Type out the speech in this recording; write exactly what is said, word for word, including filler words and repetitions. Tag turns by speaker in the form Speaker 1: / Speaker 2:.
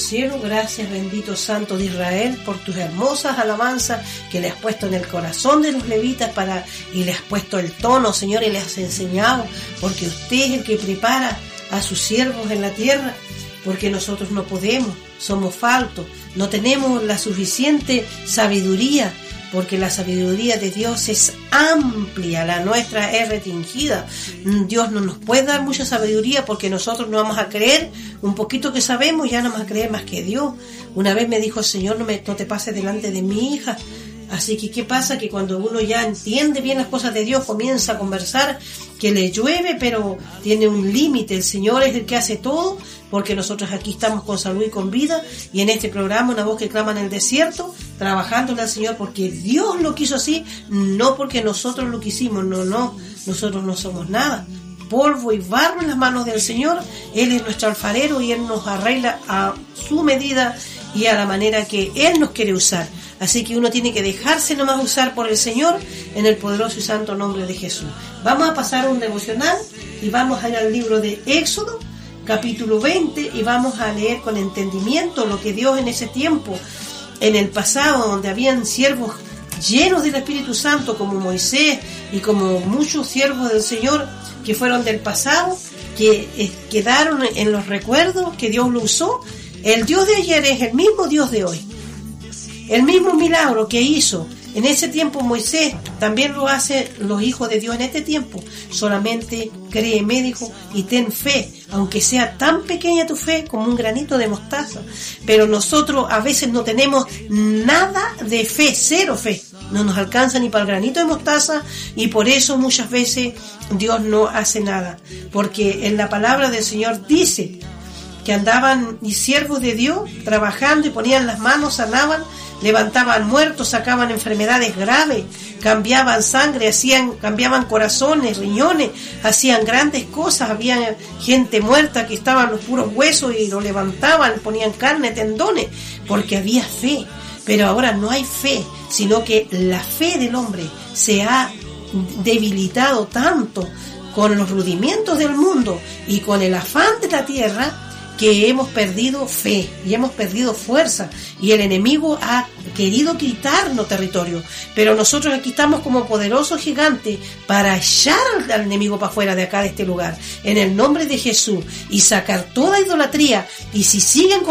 Speaker 1: cielo, gracias bendito Santo de Israel por tus hermosas alabanzas que le has puesto en el corazón de los levitas para y le has puesto el tono, Señor, y le has enseñado, porque usted es el que prepara a sus siervos en la tierra, porque nosotros no podemos, somos faltos, no tenemos la suficiente sabiduría, porque la sabiduría de Dios es amplia, la nuestra es restringida. Dios no nos puede dar mucha sabiduría porque nosotros no vamos a creer un poquito que sabemos, ya no vamos a creer más que Dios. Una vez me dijo el Señor, no, me, no te pases delante de mi hija. Así que, ¿qué pasa? Que cuando uno ya entiende bien las cosas de Dios, comienza a conversar, que le llueve, pero tiene un límite. El Señor es el que hace todo, porque nosotros aquí estamos con salud y con vida, y en este programa, Una Voz que Clama en el Desierto, trabajándole al Señor, porque Dios lo quiso así, no porque nosotros lo quisimos, no, no, nosotros no somos nada. Polvo y barro en las manos del Señor, Él es nuestro alfarero y Él nos arregla a su medida y a la manera que Él nos quiere usar. Así que uno tiene que dejarse nomás usar por el Señor en el poderoso y santo nombre de Jesús. Vamos a pasar a un devocional y vamos a ir al libro de Éxodo, capítulo veinte, y vamos a leer con entendimiento lo que Dios en ese tiempo, en el pasado, donde habían siervos llenos del Espíritu Santo como Moisés y como muchos siervos del Señor que fueron del pasado, que eh, quedaron en los recuerdos, que Dios lo usó. El Dios de ayer es el mismo Dios de hoy. El mismo milagro que hizo en ese tiempo Moisés, también lo hace los hijos de Dios en este tiempo. Solamente créeme, dijo, y ten fe, aunque sea tan pequeña tu fe como un granito de mostaza. Pero nosotros a veces no tenemos nada de fe, cero fe. No nos alcanza ni para el granito de mostaza, y por eso muchas veces Dios no hace nada. Porque en la palabra del Señor dice que andaban y siervos de Dios trabajando y ponían las manos, sanaban, levantaban muertos, sacaban enfermedades graves, cambiaban sangre, hacían, cambiaban corazones, riñones, hacían grandes cosas. Había gente muerta que estaban los puros huesos y lo levantaban, ponían carne, tendones, porque había fe. Pero ahora no hay fe, sino que la fe del hombre se ha debilitado tanto con los rudimentos del mundo y con el afán de la tierra, que hemos perdido fe y hemos perdido fuerza, y el enemigo ha querido quitarnos territorio, pero nosotros aquí estamos como poderosos gigantes para echar al enemigo para afuera de acá, de este lugar, en el nombre de Jesús, y sacar toda idolatría. Y si siguen con